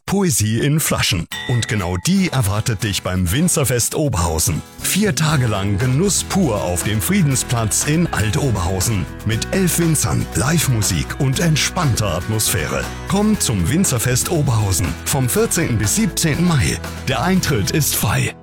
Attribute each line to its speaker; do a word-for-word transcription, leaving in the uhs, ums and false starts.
Speaker 1: Poesie in Flaschen. Und genau die erwartet dich beim Winzerfest Oberhausen. Vier Tage lang Genuss pur auf dem Friedensplatz in Alt-Oberhausen. Mit elf Winzern, Live-Musik und entspannter Atmosphäre. Komm zum Winzerfest Oberhausen vom vierzehnten bis siebzehnten Mai. Der Eintritt ist frei.